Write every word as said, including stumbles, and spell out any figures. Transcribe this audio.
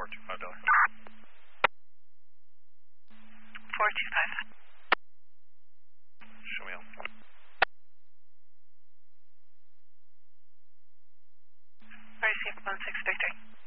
two five Delaware. four two five. Show me out. Received one six Victor.